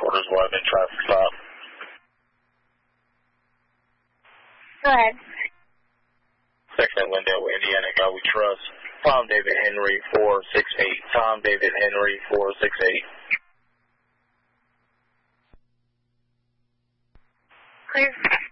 headquarters 11 traffic stop. Go ahead. Section Lindale, Indiana, God we trust. Tom David Henry 468. Tom David Henry 468. Clear.